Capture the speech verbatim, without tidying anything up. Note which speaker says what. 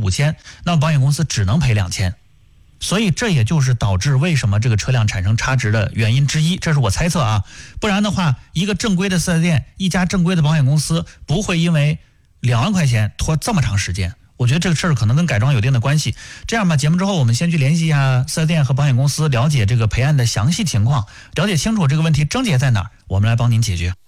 Speaker 1: 五千，那么保险公司只能赔两千。所以这也就是导致为什么这个车辆产生差值的原因之一，这是我猜测啊。不然的话，一个正规的四 S 店，一家正规的保险公司不会因为两万块钱拖这么长时间。我觉得这个事儿可能跟改装有一定的关系。这样吧，节目之后我们先去联系一下四 S 店和保险公司，了解这个赔案的详细情况，了解清楚这个问题症结在哪儿，我们来帮您解决。